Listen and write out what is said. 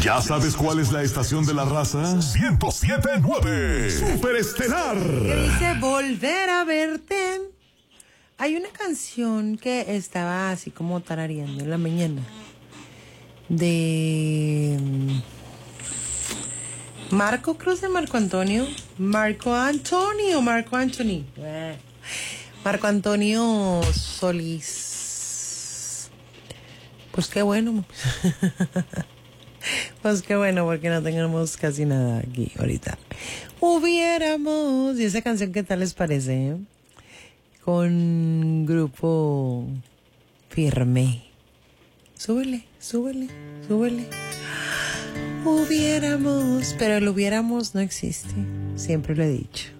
¿Ya sabes cuál es la estación de la raza? 107.9 Superestelar. Que dice volver a verte. Hay una canción que estaba así como tarareando en la mañana de Marco Cruz de Marco Antonio. Marco Antonio Solís. Pues qué bueno. Pues qué bueno, porque no tenemos casi nada aquí ahorita. Hubiéramos. ¿Y esa canción qué tal les parece? Con Grupo Firme. Súbele. Hubiéramos. Pero el hubiéramos no existe. Siempre lo he dicho.